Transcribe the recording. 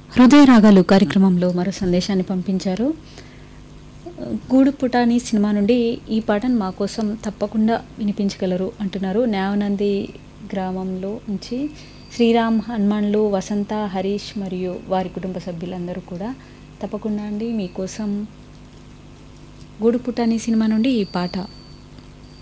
హృదయ రాగాలు కార్యక్రమంలో మరో సందేశాన్ని పంపించారు. గూడు పుటాని సినిమా నుండి ఈ పాటను మా కోసం తప్పకుండా వినిపించగలరు అంటున్నారు. న్యావనంది గ్రామంలో నుంచి శ్రీరామ్, హనుమాన్లు, వసంత, హరీష్ మరియు వారి కుటుంబ సభ్యులందరూ కూడా తప్పకుండా అండి మీకోసం గూడు పుటాని సినిమా నుండి ఈ పాట